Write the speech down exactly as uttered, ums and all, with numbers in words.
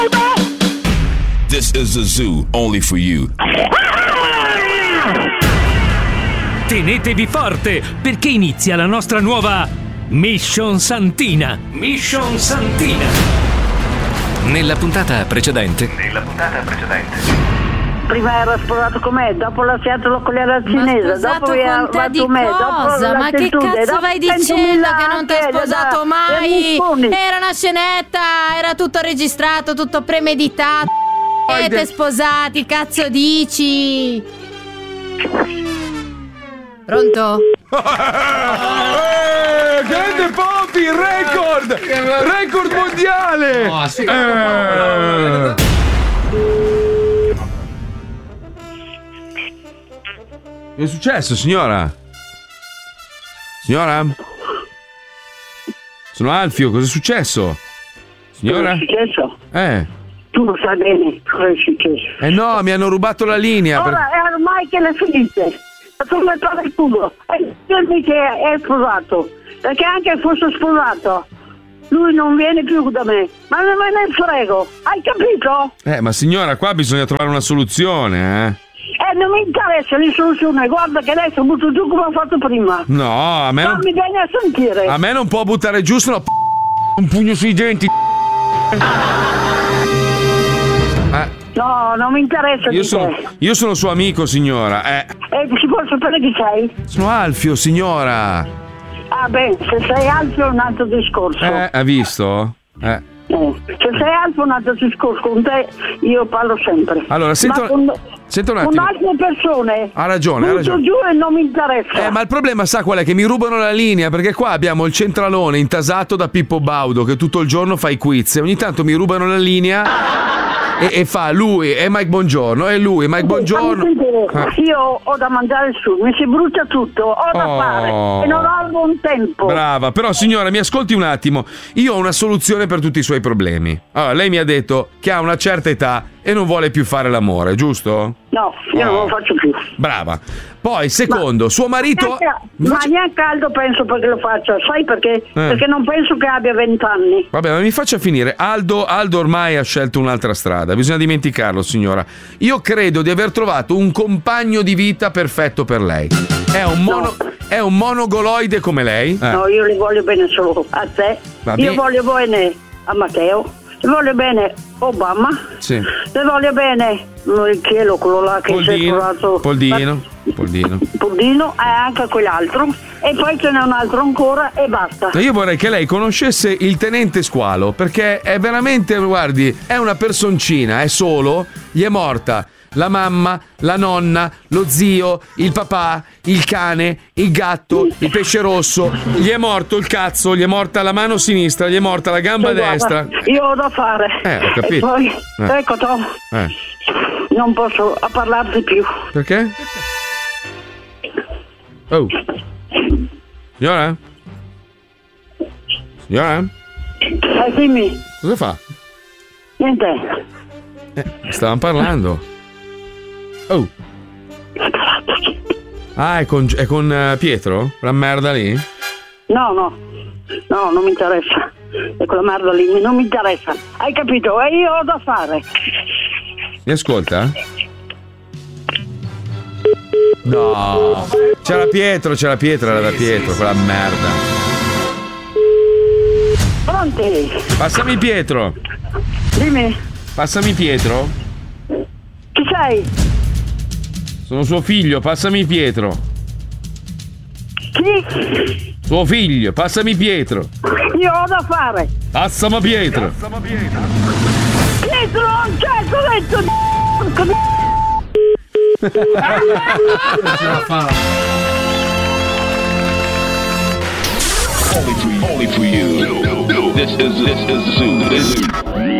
This is the zoo, only for you. Tenetevi forte, perché inizia la nostra nuova Mission Santina. Mission Santina. Nella puntata precedente. Nella puntata precedente. Prima era sposato con me, dopo l'ha fiato con la cinese, dopo mi ha fatto me, dopo ma che cazzo vai dicendo che non ti hai sposato mai? Era una scenetta, era tutto registrato, tutto premeditato. Siete sposati, cazzo dici? Pronto? Eh, grande Poppy, record! Record mondiale! Oh, sì, eh. Che è successo, signora? Signora? Sono Alfio, cosa è successo? Signora? Cosa è successo? Eh. Tu lo sai bene cosa è successo. Eh no, mi hanno rubato la linea. Ora per... è ormai che le finite. Ma tu mi parli il culo. E dirmi che è sposato. Perché anche fosse sposato, lui non viene più da me. Ma non me ne frego. Hai capito? Eh, ma signora, qua bisogna trovare una soluzione, eh. Eh, non mi interessa la soluzione. Guarda che adesso butto giù come ho fatto prima. No, a me non... Non mi viene a sentire. A me non può buttare giù, sennò p- un pugno sui denti. Eh. No, non mi interessa Io di sono, te. io sono suo amico, signora. Eh. Eh, si può sapere chi sei? Sono Alfio, signora. Ah beh, se sei alto è un altro discorso. Eh, ha visto? Eh. Eh, se sei alto è un altro discorso, con te io parlo sempre. Allora, sento, ma con, sento un con attimo. altre persone Ha ragione, ha butto ragione. giù e non mi interessa. Eh, ma il problema sa qual è? Che mi rubano la linea, perché qua abbiamo il centralone intasato da Pippo Baudo che tutto il giorno fa i quiz e ogni tanto mi rubano la linea e, e fa lui e Mike Bongiorno e lui e Mike Bongiorno. Ah. Io ho da mangiare su, mi si brucia tutto, ho da Oh. fare e non ho il buon tempo. Brava, però signora mi ascolti un attimo, io ho una soluzione per tutti i suoi problemi. Allora, lei mi ha detto che ha una certa età e non vuole più fare l'amore, giusto? No, io Oh. non lo faccio più. Brava. Poi, secondo, Ma- suo marito... Neanche- ma neanche caldo penso perché lo faccia, sai perché? Eh. Perché non penso che abbia vent'anni. Vabbè, ma mi faccia finire. Aldo, Aldo ormai ha scelto un'altra strada, bisogna dimenticarlo, signora. Io credo di aver trovato un compagno di vita perfetto per lei. È un mono... No. È un monogoloide come lei? Eh. No, io li voglio bene solo a te. Va Io bene. voglio bene a Matteo. Gli voglio bene Obama. Sì. Le voglio bene il cielo, quello là che si è Poldino, trovato. Poldino, Poldino. Poldino e anche quell'altro. E poi ce n'è un altro ancora e basta. Io vorrei che lei conoscesse il tenente Squalo, perché è veramente, guardi, è una personcina, è solo, gli è morta la mamma, la nonna, lo zio, il papà, il cane, il gatto, il pesce rosso, gli è morto il cazzo, gli è morta la mano sinistra, gli è morta la gamba Sì, guarda, destra. io ho da fare. Eh, ho capito. E poi, Eh. ecco Tom, Eh, non posso a parlarti più. perché? Oh. Signora? Signora? Eh, dimmi, Cosa fa? niente. Eh, stavamo parlando. Oh. Ah, è con, è con eh, Pietro? Quella merda lì? No, no, no, non mi interessa. E quella merda lì non mi interessa. Hai capito? E io ho da fare. Mi ascolta? No. C'era Pietro, c'era Pietro, era da Pietro, quella merda. Pronti? Passami Pietro. Dimmi, Passami Pietro. chi sei? Sono suo figlio, passami Pietro. Chi? Suo figlio, passami Pietro. Io ho da fare. Passami Pietro. Pietro, non c'è, t'ho detto. Non ce la fa. Only for you. Only for you. This is this is zoo. This is